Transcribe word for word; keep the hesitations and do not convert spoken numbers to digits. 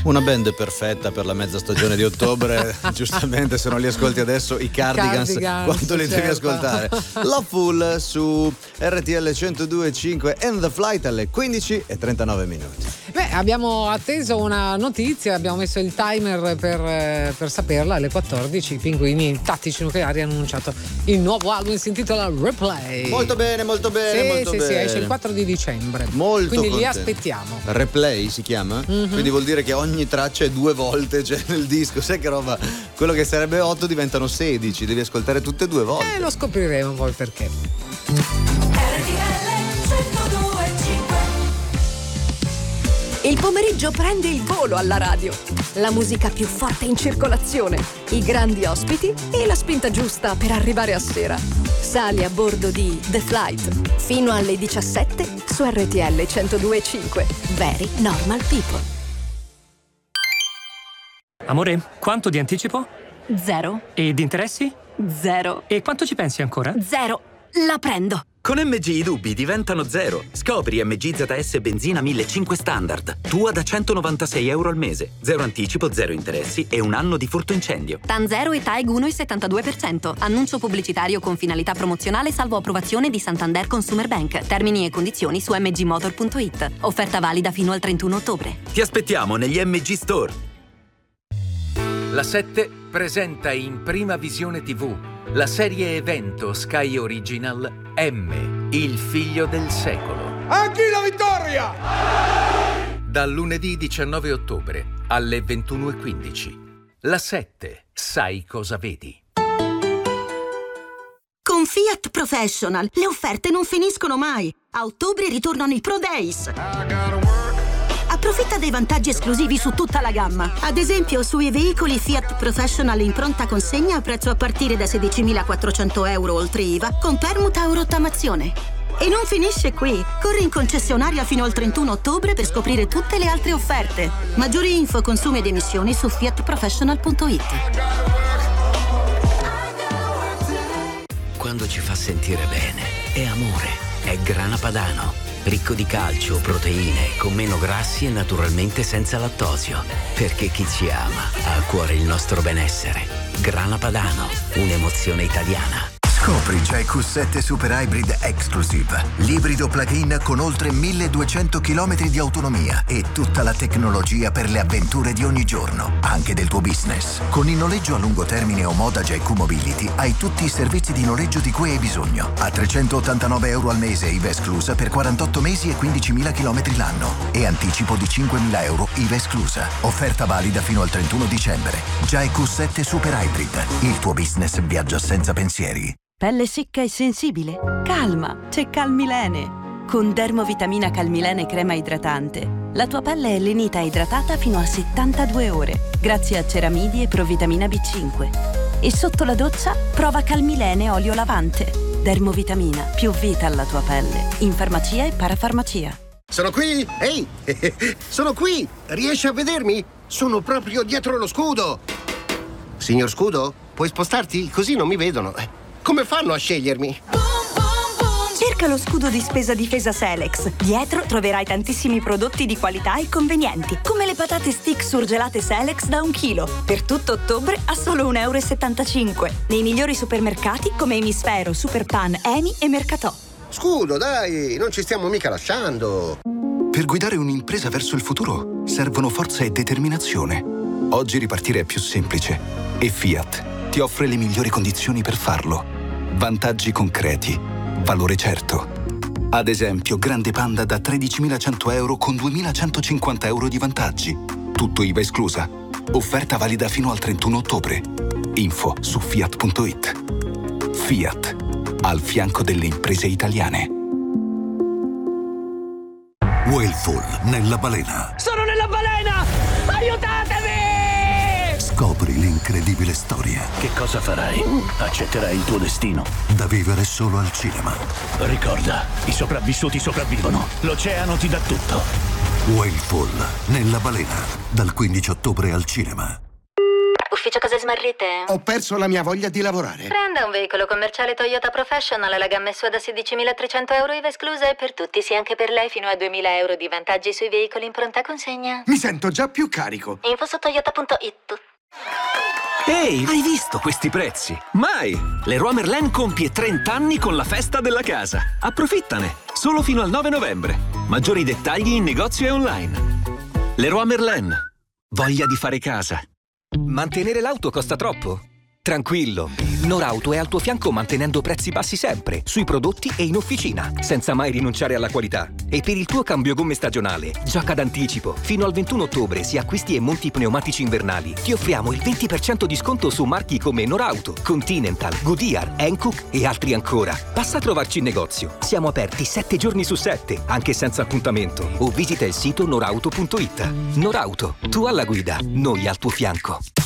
Una band perfetta per la mezza stagione di ottobre. Giustamente, se non li ascolti adesso, i Cardigans, Cardigans quanto li certo. devi ascoltare? Loveful su R T L centodue e cinque and The Flight alle quindici e trentanove minuti. Beh, abbiamo atteso una notizia, abbiamo messo il timer per, per saperla. Alle quattordici i Pinguini Tattici Nucleari hanno annunciato il nuovo album, si intitola Replay. Molto bene, molto bene, sì, molto sì, bene. Sì, esce il quattro di dicembre. Molto Quindi contento. li aspettiamo. Replay si chiama? Mm-hmm. Quindi vuol dire che ogni traccia è due volte, cioè nel disco. Sai che roba? Quello che sarebbe otto diventano sedici, devi ascoltare tutte e due volte. Eh, lo scopriremo poi perché. Il pomeriggio prende il volo alla radio. La musica più forte in circolazione, i grandi ospiti e la spinta giusta per arrivare a sera. Sali a bordo di The Flight fino alle diciassette su R T L centodue e cinque. Very Normal People. Amore, quanto di anticipo? Zero. E di interessi? Zero. E quanto ci pensi ancora? Zero. La prendo. Con M G i dubbi diventano zero. Scopri M G Z S benzina millecinquecento standard. Tua da centonovantasei euro al mese. Zero anticipo, zero interessi e un anno di furto incendio. TAN zero e T A E G uno virgola settantadue per cento. Annuncio pubblicitario con finalità promozionale salvo approvazione di Santander Consumer Bank. Termini e condizioni su m g motor punto i t. Offerta valida fino al trentuno ottobre. Ti aspettiamo negli M G Store. La sette presenta in prima visione tivù la serie evento Sky Original M, il figlio del secolo. A chi la vittoria? Dal lunedì diciannove ottobre alle ventuno e quindici. La sette, sai cosa vedi? Con Fiat Professional le offerte non finiscono mai. A ottobre ritornano i Pro Days. Approfitta dei vantaggi esclusivi su tutta la gamma. Ad esempio, sui veicoli Fiat Professional in pronta consegna a prezzo a partire da sedicimilaquattrocento euro oltre I V A, con permuta o rottamazione. E non finisce qui. Corri in concessionaria fino al trentuno ottobre per scoprire tutte le altre offerte. Maggiori info, consumi ed emissioni su fiat professional punto i t. Quando ci fa sentire bene, è amore, è Grana Padano. Ricco di calcio, proteine, con meno grassi e naturalmente senza lattosio. Perché chi ci ama ha a cuore il nostro benessere. Grana Padano, un'emozione italiana. Scopri già i Q sette Super Hybrid Exclusive, l'ibrido plug-in con oltre milleduecento chilometri di autonomia e tutta la tecnologia per le avventure di ogni giorno, anche del tuo business. Con il noleggio a lungo termine o Moda J Q Mobility hai tutti i servizi di noleggio di cui hai bisogno. A trecentottantanove euro al mese I V A esclusa per quarantotto mesi e quindicimila chilometri l'anno. E anticipo di cinquemila euro I V A esclusa. Offerta valida fino al trentuno dicembre. Già i Q sette Super Hybrid. Il tuo business viaggia senza pensieri. Pelle secca e sensibile? Calma, c'è Calmilene. Con Dermovitamina Calmilene crema idratante, la tua pelle è lenita e idratata fino a settantadue ore, grazie a ceramidi e provitamina B cinque. E sotto la doccia, prova Calmilene olio lavante. Dermovitamina, più vita alla tua pelle. In farmacia e parafarmacia. Sono qui! Ehi! Sono qui! Riesci a vedermi? Sono proprio dietro lo scudo! Signor Scudo, puoi spostarti? Così non mi vedono. Come fanno a scegliermi? Cerca lo scudo di spesa difesa Selex. Dietro troverai tantissimi prodotti di qualità e convenienti, come le patate stick surgelate Selex da un chilo, per tutto ottobre a solo un euro e settantacinque. Nei migliori supermercati come Emisfero, Superpan, Eni e Mercatò. Scudo, dai, non ci stiamo mica lasciando. Per guidare un'impresa verso il futuro servono forza e determinazione. Oggi ripartire è più semplice e Fiat ti offre le migliori condizioni per farlo. Vantaggi concreti, valore certo. Ad esempio, Grande Panda da tredicimilacento euro con duemilacentocinquanta euro di vantaggi. Tutto I V A esclusa. Offerta valida fino al trentuno ottobre. Info su fiat punto it. Fiat, al fianco delle imprese italiane. Whaleful nella balena. Sono nella balena! Aiutatemi! Scopri l'incredibile storia. Che cosa farai? Accetterai il tuo destino. Da vivere solo al cinema. Ricorda, i sopravvissuti sopravvivono. L'oceano ti dà tutto. Whaleful nella balena. Dal quindici ottobre al cinema. Ufficio Casal smarrite? Ho perso la mia voglia di lavorare. Prenda un veicolo commerciale Toyota Professional, la gamma S U A da sedicimilatrecento euro I V A esclusa e per tutti, sì anche per lei, fino a duemila euro di vantaggi sui veicoli in pronta consegna. Mi sento già più carico. Info su toyota punto it. Ehi, hai visto questi prezzi? Mai! Leroy Merlin compie trenta anni con la festa della casa. Approfittane! Solo fino al nove novembre. Maggiori dettagli in negozio e online. Leroy Merlin. Voglia di fare casa. Mantenere l'auto costa troppo? Tranquillo, Norauto è al tuo fianco mantenendo prezzi bassi sempre, sui prodotti e in officina, senza mai rinunciare alla qualità. E per il tuo cambio gomme stagionale, gioca d'anticipo. Fino al ventuno ottobre, se acquisti e monti pneumatici invernali, ti offriamo il venti per cento di sconto su marchi come Norauto, Continental, Goodyear, Hankook e altri ancora. Passa a trovarci in negozio. Siamo aperti sette giorni su sette, anche senza appuntamento. O visita il sito norauto punto it. Norauto, tu alla guida, noi al tuo fianco.